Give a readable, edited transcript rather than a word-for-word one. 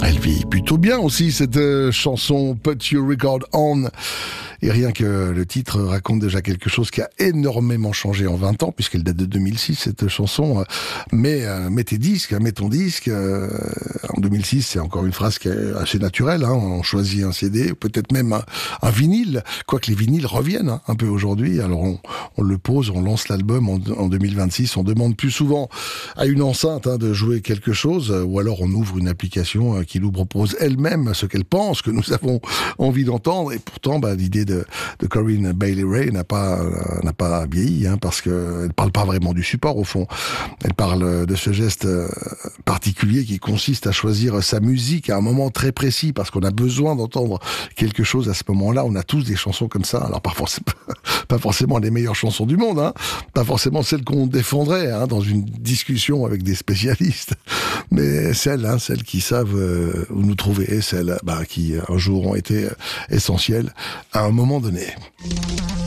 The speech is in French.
Elle vit plutôt bien aussi, cette chanson Put Your Record On. Et rien que le titre raconte déjà quelque chose qui a énormément changé en 20 ans, puisqu'elle date de 2006, cette chanson. Mais mets tes disques, mets ton disque. En 2006, c'est encore une phrase qui est assez naturelle. On choisit un CD, peut-être même un vinyle, quoique les vinyles reviennent un peu aujourd'hui. Alors on le pose, on lance l'album en 2026. On demande plus souvent à une enceinte de jouer quelque chose, ou alors on ouvre une application qui nous propose elle-même ce qu'elle pense que nous avons envie d'entendre. Et pourtant, l'idée de Corinne Bailey Rae n'a pas vieilli, parce que elle parle pas vraiment du support au fond. Elle parle de ce geste particulier qui consiste à choisir sa musique à un moment très précis, parce qu'on a besoin d'entendre quelque chose à ce moment-là. On a tous des chansons comme ça. Alors pas forcément les meilleures chansons du monde, pas forcément celles qu'on défendrait dans une discussion avec des spécialistes, mais celles qui savent où nous trouver, et celles qui un jour ont été essentielles à un moment donné.